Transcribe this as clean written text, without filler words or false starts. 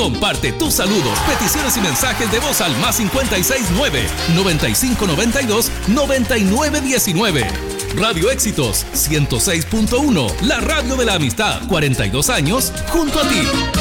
Comparte tus saludos, peticiones y mensajes de voz al más 569-9592-9919. Radio Éxitos 106.1, la radio de la amistad, 42 años junto a ti.